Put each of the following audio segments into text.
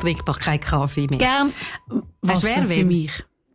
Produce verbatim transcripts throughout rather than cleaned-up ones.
trinke noch keinen Kaffee mehr. Gern. Was wäre für mich?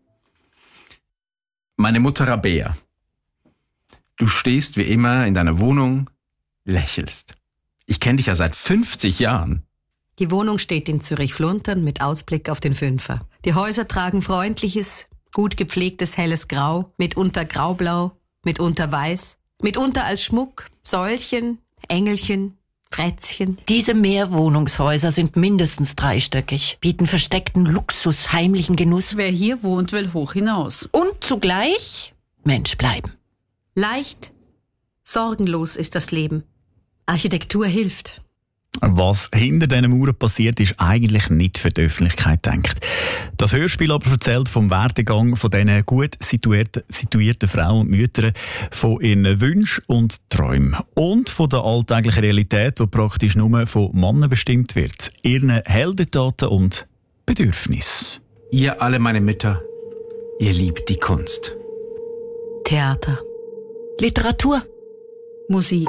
Meine Mutter Rabea. Du stehst wie immer in deiner Wohnung, lächelst. Ich kenne dich ja seit fünfzig Jahren. Die Wohnung steht in Zürich-Fluntern mit Ausblick auf den Fünfer. Die Häuser tragen freundliches, gut gepflegtes helles Grau, mitunter graublau, mitunter weiß, mitunter als Schmuck, Säulchen, Engelchen, Frätzchen. Diese Mehrwohnungshäuser sind mindestens dreistöckig, bieten versteckten Luxus, heimlichen Genuss. Wer hier wohnt, will hoch hinaus. Und zugleich Mensch bleiben. Leicht, sorgenlos ist das Leben. Architektur hilft. Was hinter diesen Mauern passiert, ist eigentlich nicht für die Öffentlichkeit gedacht. Das Hörspiel aber erzählt vom Werdegang von diesen gut situierten, situierten Frauen und Müttern, von ihren Wünschen und Träumen und von der alltäglichen Realität, die praktisch nur von Männern bestimmt wird, ihren Heldentaten und Bedürfnissen. Ihr alle meine Mütter, ihr liebt die Kunst. Theater. Literatur. Musik.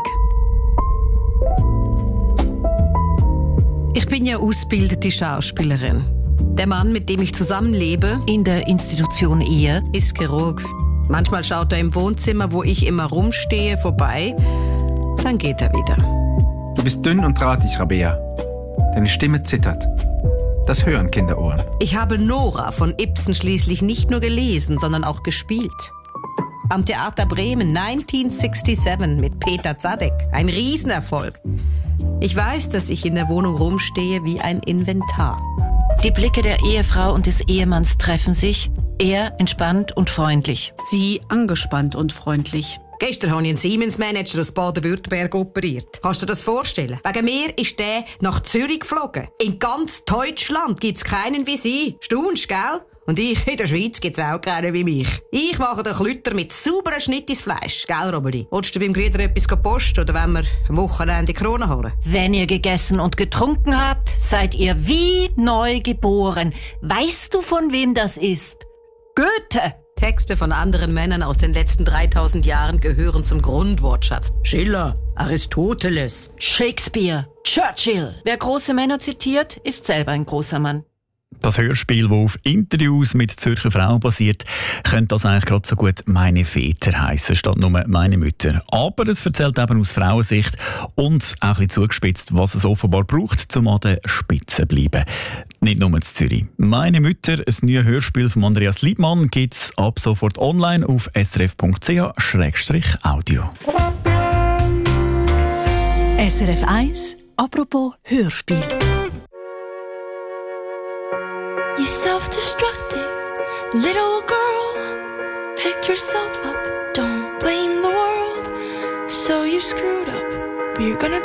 Ich bin ja ausgebildete Schauspielerin. Der Mann, mit dem ich zusammenlebe, In der Institution Ehe. ist Chirurg. Manchmal schaut er im Wohnzimmer, wo ich immer rumstehe, vorbei. Dann geht er wieder. Du bist dünn und drahtig, Rabea. Deine Stimme zittert. Das hören Kinderohren. Ich habe Nora von Ibsen schließlich nicht nur gelesen, sondern auch gespielt. Am Theater Bremen neunzehnhundertsiebenundsechzig mit Peter Zadek. Ein Riesenerfolg. Ich weiß, dass ich in der Wohnung rumstehe wie ein Inventar. Die Blicke der Ehefrau und des Ehemanns treffen sich. Er entspannt und freundlich. Sie angespannt und freundlich. Gestern habe ich einen Siemens-Manager aus Baden-Württemberg operiert. Kannst du dir das vorstellen? Wegen mir ist der nach Zürich geflogen. In ganz Deutschland gibt's keinen wie sie. Staunst, gell? Und ich, in der Schweiz gibt's auch keinen wie mich. Ich mache den Klütter mit sauberen Schnitt ins Fleisch. Gell, Robeli? Willst du beim Grieder etwas posten oder wenn wir am Wochenende die Krone holen? Wenn ihr gegessen und getrunken habt, seid ihr wie neu geboren. Weißt du, von wem das ist? Goethe! Texte von anderen Männern aus den letzten dreitausend Jahren gehören zum Grundwortschatz. Schiller, Aristoteles, Shakespeare, Churchill. Wer große Männer zitiert, ist selber ein großer Mann. Das Hörspiel, das auf Interviews mit Zürcher Frauen basiert, könnte das eigentlich gerade so gut «Meine Väter» heissen, statt nur «Meine Mütter». Aber es erzählt eben aus Frauensicht und auch ein bisschen zugespitzt, was es offenbar braucht, um an der Spitze zu bleiben. Nicht nur in Zürich. «Meine Mütter», ein neues Hörspiel von Andreas Liebmann, gibt es ab sofort online auf srf punkt c h slash audio. S R F eins, apropos Hörspiel. You self-destructive little girl, pick yourself up, don't blame the world. So you screwed up, but you're gonna